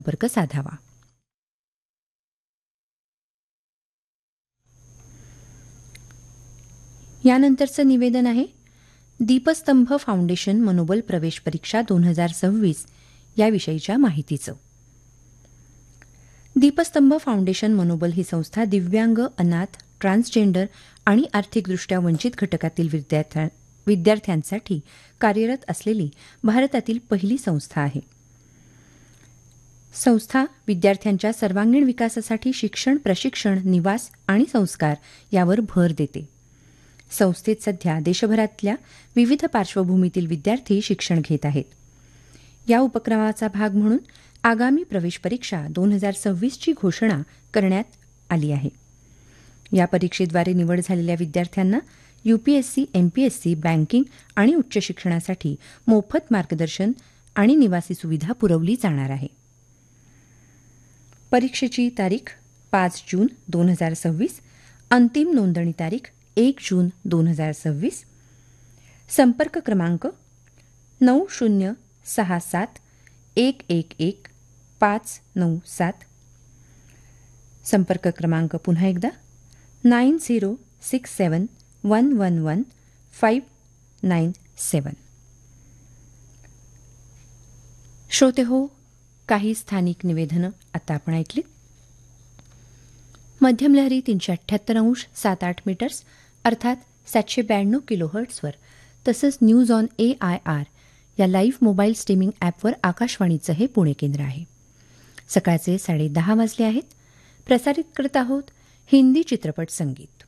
संपर्क साधावा. यानंतरचं निवेदन आहे दीपस्तंभ फाउंडेशन मनोबल प्रवेश परीक्षा 2026 याविषयीच्या माहितीचं. दीपस्तंभ फाउंडेशन मनोबल ही संस्था दिव्यांग, अनाथ, ट्रान्सजेंडर आणि आर्थिकदृष्ट्या वंचित घटकातील विद्यार्थ्यांसाठी कार्यरत असलेली भारतातील पहिली संस्था आहे. संस्था विद्यार्थ्यांच्या सर्वांगीण विकासासाठी शिक्षण, प्रशिक्षण, निवास आणि संस्कार यावर भर देते. संस्थेत सध्या देशभरातल्या विविध पार्श्वभूमीतील विद्यार्थी शिक्षण घेत आहेत. या उपक्रमाचा भाग म्हणून आगामी प्रवेश परीक्षा 2026 ची घोषणा करण्यात आली आहे. या परीक्षेद्वारे निवड झालेल्या विद्यार्थ्यांना यूपीएससी, एमपीएससी, बँकिंग आणि उच्च शिक्षणासाठी मोफत मार्गदर्शन आणि निवासी सुविधा पुरवली जाणार आहे. परीक्षेची तारीख 5 जून 2026, अंतिम नोंदणी तारीख 1 जून 2026. संपर्क क्रमांक 9067111597. संपर्क क्रमांक पुन्हा एकदा 9067111597. श्रोते हो, काही स्थानिक निवेदनं आता आपण ऐकलीत. मध्यम लहरी 378.7 मीटर्स अर्थात 792 किलोहर्ट्झवर तसंच न्यूज ऑन AIR या लाईव्ह मोबाईल स्ट्रीमिंग ॲपवर आकाशवाणीचं हे पुणे केंद्र आहे. सकाळचे 10:30 वाजले आहेत. प्रसारित करत आहोत हिंदी चित्रपट संगीत.